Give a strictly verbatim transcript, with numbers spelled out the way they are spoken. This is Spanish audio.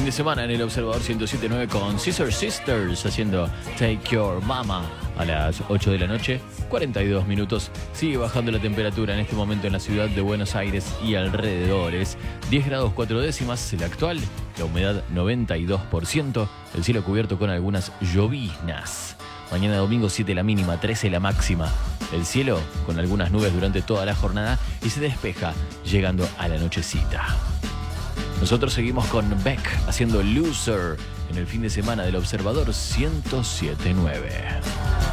de semana en el Observador ciento siete punto nueve con Scissor Sisters haciendo Take Your Mama a las ocho de la noche, cuarenta y dos minutos. Sigue bajando la temperatura en este momento en la ciudad de Buenos Aires y alrededores. diez grados cuatro décimas el actual, la humedad noventa y dos por ciento, el cielo cubierto con algunas lloviznas. Mañana domingo siete la mínima, trece la máxima. El cielo con algunas nubes durante toda la jornada y se despeja llegando a la nochecita. Nosotros seguimos con Beck haciendo Loser en el fin de semana del Observador ciento siete punto nueve.